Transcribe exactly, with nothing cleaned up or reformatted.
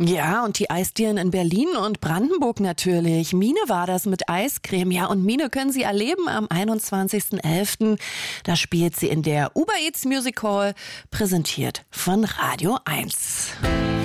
Ja, und die Eisdielen in Berlin und Brandenburg natürlich. Mine war das mit Eiscreme. Ja, und Mine können Sie erleben am einundzwanzigsten elften Da spielt sie in der Uber Eats Music Hall, präsentiert von Radio eins.